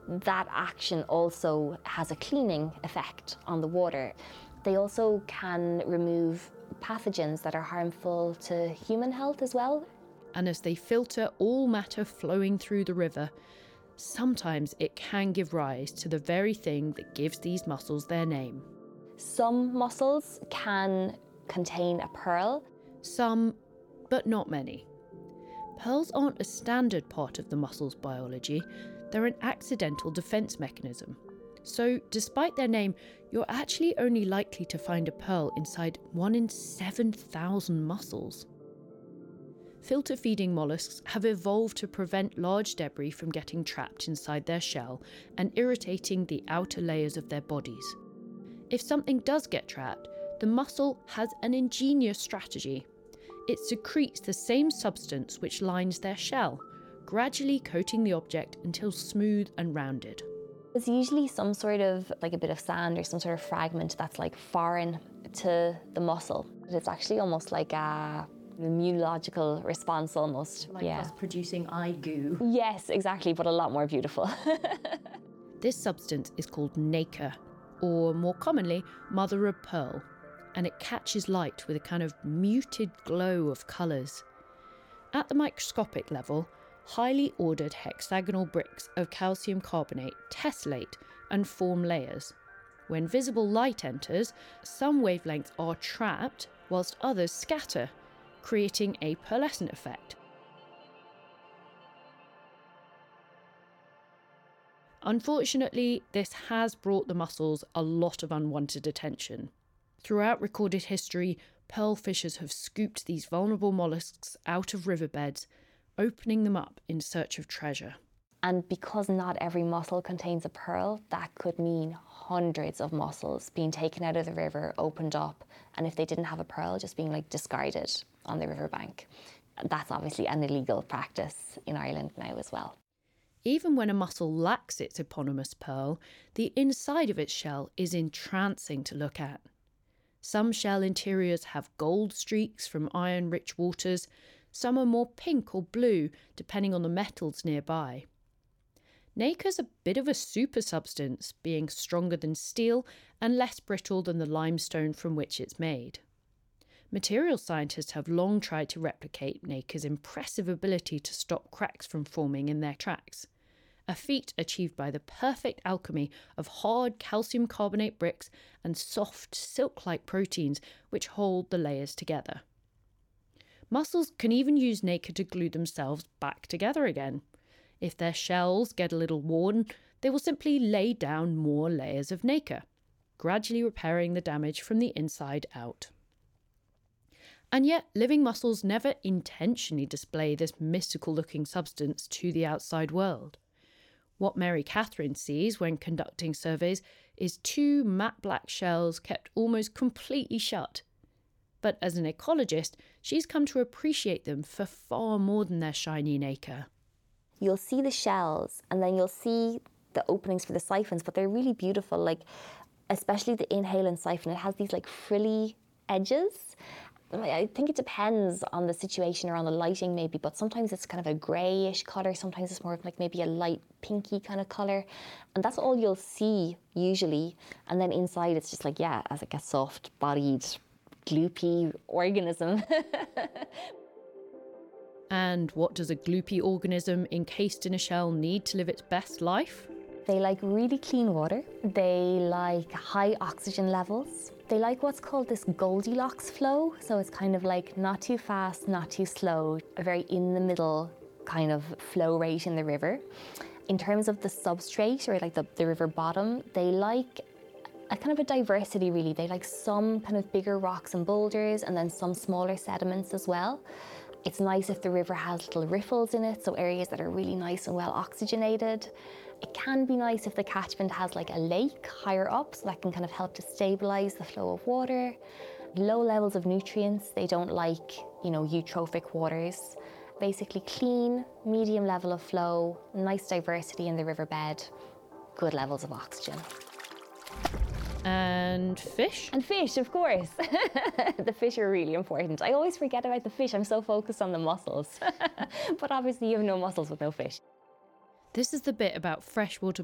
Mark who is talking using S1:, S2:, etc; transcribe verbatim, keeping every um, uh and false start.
S1: that action also has a cleaning effect on the water. They also can remove pathogens that are harmful to human health as well.
S2: And as they filter all matter flowing through the river, sometimes it can give rise to the very thing that gives these mussels their name.
S1: Some mussels can contain a pearl.
S2: Some, but not many. Pearls aren't a standard part of the mussel's biology, they're an accidental defence mechanism. So, despite their name, you're actually only likely to find a pearl inside one in seven thousand mussels. Filter-feeding molluscs have evolved to prevent large debris from getting trapped inside their shell and irritating the outer layers of their bodies. If something does get trapped, the mussel has an ingenious strategy. It secretes the same substance which lines their shell, gradually coating the object until smooth and rounded.
S1: There's usually some sort of, like a bit of sand or some sort of fragment that's like foreign to the mussel. It's actually almost like a immunological response almost.
S3: Like
S1: yeah.
S3: us producing eye goo.
S1: Yes, exactly, but a lot more beautiful.
S2: This substance is called nacre, or more commonly, mother of pearl, and it catches light with a kind of muted glow of colours. At the microscopic level, highly ordered hexagonal bricks of calcium carbonate tessellate and form layers. When visible light enters, some wavelengths are trapped whilst others scatter, creating a pearlescent effect. Unfortunately, this has brought the mussels a lot of unwanted attention. Throughout recorded history, pearl fishers have scooped these vulnerable molluscs out of riverbeds, opening them up in search of treasure.
S1: And because not every mussel contains a pearl, that could mean hundreds of mussels being taken out of the river, opened up, and if they didn't have a pearl, just being like discarded on the riverbank. That's obviously an illegal practice in Ireland now as well.
S2: Even when a mussel lacks its eponymous pearl, the inside of its shell is entrancing to look at. Some shell interiors have gold streaks from iron-rich waters, some are more pink or blue, depending on the metals nearby. Nacre's a bit of a super substance, being stronger than steel and less brittle than the limestone from which it's made. Material scientists have long tried to replicate nacre's impressive ability to stop cracks from forming in their tracks, a feat achieved by the perfect alchemy of hard calcium carbonate bricks and soft silk-like proteins which hold the layers together. Mussels can even use nacre to glue themselves back together again. If their shells get a little worn, they will simply lay down more layers of nacre, gradually repairing the damage from the inside out. And yet, living mussels never intentionally display this mystical-looking substance to the outside world. What Mary Catherine sees when conducting surveys is two matte black shells kept almost completely shut. But as an ecologist, she's come to appreciate them for far more than their shiny nacre.
S1: You'll see the shells and then you'll see the openings for the siphons, but they're really beautiful, like especially the inhalant siphon. It has these like frilly edges. I think it depends on the situation or on the lighting maybe, but sometimes it's kind of a greyish colour, sometimes it's more of like maybe a light pinky kind of colour, and that's all you'll see usually. And then inside it's just like, yeah, as like a soft-bodied, gloopy organism.
S2: And what does a gloopy organism encased in a shell need to live its best life?
S1: They like really clean water. They like high oxygen levels. They like what's called this Goldilocks flow. So it's kind of like not too fast, not too slow, a very in the middle kind of flow rate in the river. In terms of the substrate or like the, the river bottom, they like a kind of a diversity really. They like some kind of bigger rocks and boulders and then some smaller sediments as well. It's nice if the river has little riffles in it, so areas that are really nice and well oxygenated. It can be nice if the catchment has like a lake higher up, so that can kind of help to stabilise the flow of water. Low levels of nutrients, they don't like, you know, eutrophic waters. Basically clean, medium level of flow, nice diversity in the riverbed, good levels of oxygen.
S2: And fish?
S1: And fish, of course. The fish are really important. I always forget about the fish. I'm so focused on the mussels. But obviously you have no mussels with no fish.
S2: This is the bit about freshwater